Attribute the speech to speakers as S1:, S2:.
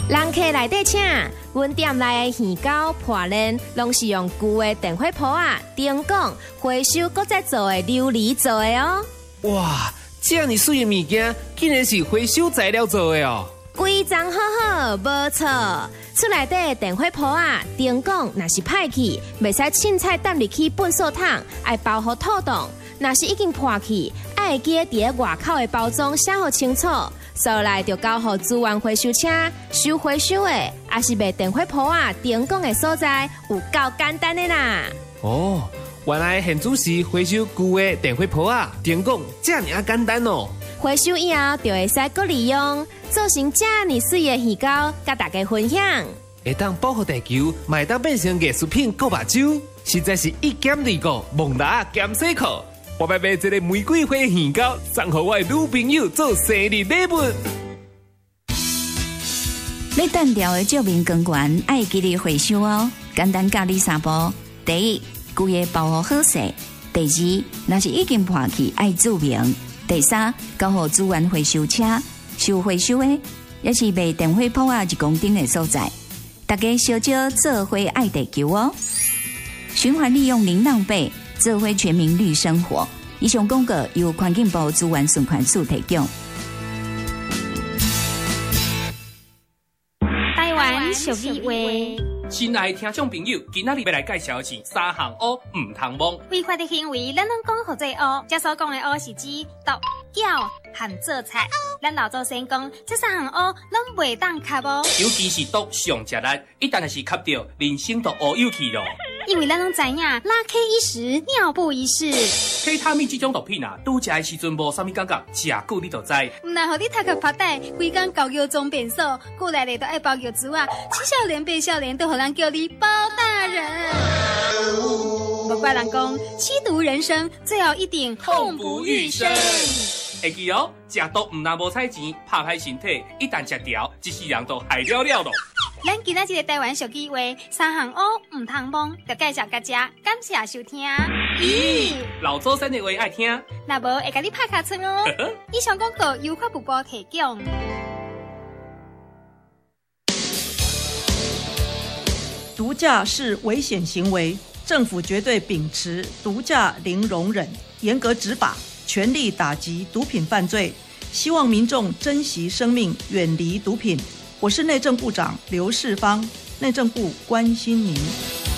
S1: 人客内底请，阮店内的鱼糕、破链，拢是用旧的电火煲啊、灯管、回收搁再做的琉璃做的哦。
S2: 哇，这么水的物件，竟然是回收材料做的哦！
S1: 规装好好，无错。厝内底的电火煲啊、灯管，若是歹去，袂使凊彩抌入去粪扫桶，爱包好透冻。若是已经破去，爱记伫咧外口的包装写好清楚。收来就交予资源回收车收回收的，也是卖电火煲啊、灯管的所在，有够简单的啦。
S2: 哦，原来现主是回收旧的电火煲啊、灯管，这么简单哦。
S1: 回收以后就会使搁利用，做成这么水的鱼糕，甲大家分享。
S2: 会当保护地球，嘛会当变成艺术品搁目睭，实在是一兼二顾，蒙达兼洗裤。我要买一个玫瑰花鱼糕，送给我的女朋友做生日礼物。
S3: 要断掉的照明光源，爱记得回收哦。简单教你三步：第一，规个包好好势；第二，若是已经破去，爱注明；第三，交予资源回收车收回收的，也是卖电火煲啊1公斤的所在。大家小少做伙爱地球哦！循环利用零浪费。做回全民绿生活。以上广告由环境部资源循环署提供。
S4: 台湾俗语话。
S5: 亲爱的听众朋友，今仔日要来介绍的是三项乌唔通摸。
S4: 违法的行为，咱拢讲好做乌。这所讲的乌是指毒、搅和做菜。咱老祖先讲，这三项乌拢袂当吸哦。
S5: 尤其是毒上食力，一旦是吸到，人生都乌有去咯。
S4: 因为咱拢知影，拉 K 一时，尿布一世。
S5: K 他命这种毒品啊，拄食的时阵无啥物感觉，食久你就知。
S4: 唔然互你读个拍带，规工搞药装变瘦，过来咧都爱包药珠啊，七少年八少年都互人叫你包大人。不怪人讲，吸毒人生最后一定痛不欲生。
S5: 会记哦，食毒唔但无彩钱，拍歹身体，一旦食掉，一世人都害了了咯。
S4: 咱今仔日个台湾俗语话，三项乌唔通摸，就介绍大家，感谢收听。
S5: 咦，老祖先的话爱听，
S4: 那无会甲你拍卡村哦。以上广告由法务部提供。
S6: 毒驾是危险行为，政府绝对秉持毒驾零容忍，严格执法，全力打击毒品犯罪。希望民众珍惜生命，远离毒品。我是内政部长刘世芳，内政部关心您。